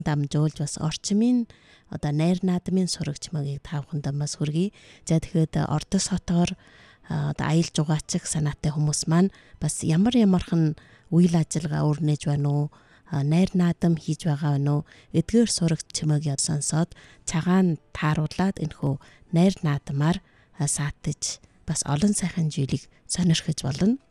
дамжуулж бас орчмын одоо найр наадмын сурагч мөгийг таавхандаа бас хүргэе. За тэгэхэд ордос хотоор одоо аялал жугаачих санаатай хүмүүс маань бас ямархан үйл ажиллагаа өрнөж байна уу? Найр наадам хийж байгаа байна уу? Эдгээр сурагч мөгийг сонсоод цагаан тааруулаад энэхүү найр наадмаар саатаж бас олон сайхан зүйлийг сонирхож болно.